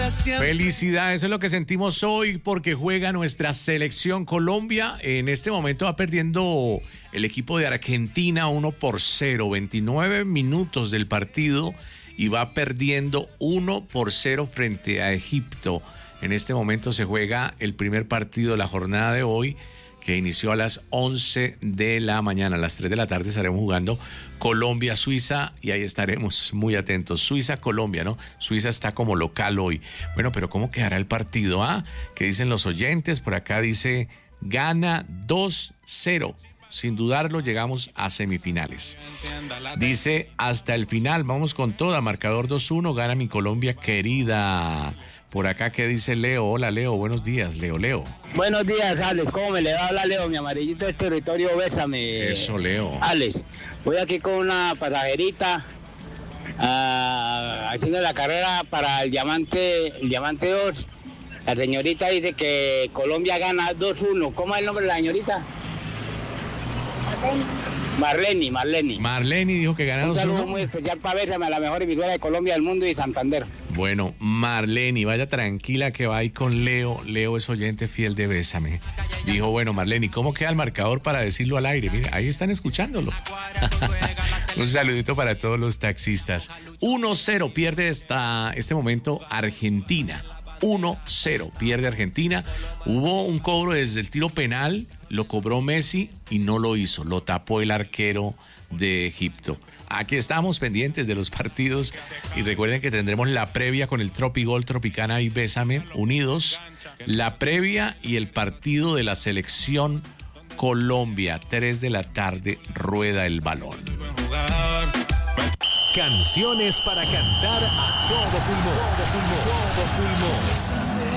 Felicidades, eso es lo que sentimos hoy porque juega nuestra selección Colombia. En este momento va perdiendo el equipo de Argentina 1-0, 29 minutos del partido y va perdiendo 1-0 frente a Egipto. En este momento se juega el primer partido de la jornada de hoy, que inició a las 11 de la mañana. A las 3 de la tarde estaremos jugando Colombia-Suiza y ahí estaremos muy atentos. Suiza-Colombia, ¿no? Suiza está como local hoy. Bueno, pero ¿cómo quedará el partido? ¿Qué dicen los oyentes? Por acá dice, gana 2-0. Sin dudarlo, llegamos a semifinales. Dice, hasta el final, vamos con toda. Marcador 2-1, gana mi Colombia querida. Por acá, ¿qué dice Leo? Hola, Leo, buenos días, Leo. Buenos días, Alex, ¿cómo me le va a hablar, Leo? Mi amarillito de territorio, bésame. Eso, Leo. Alex, voy aquí con una pasajerita haciendo la carrera para el Diamante 2. La señorita dice que Colombia gana 2-1. ¿Cómo es el nombre de la señorita? Marleni dijo que gana 2-1. Un saludo muy especial para Bésame, a la mejor emisora de Colombia, del mundo y Santander. Bueno, Marleni, vaya tranquila que va ahí con Leo. Leo es oyente fiel de Bésame. Dijo, bueno, Marleni, ¿cómo queda el marcador para decirlo al aire? Mira, ahí están escuchándolo. Un saludito para todos los taxistas. 1-0 pierde este momento Argentina. 1-0 pierde Argentina. Hubo un cobro desde el tiro penal, lo cobró Messi y no lo hizo, lo tapó el arquero de Egipto. Aquí estamos pendientes de los partidos y recuerden que tendremos la previa con el Tropigol, Tropicana y Bésame unidos, la previa y el partido de la selección Colombia. 3 de la tarde rueda el balón. Canciones para cantar a todo pulmón.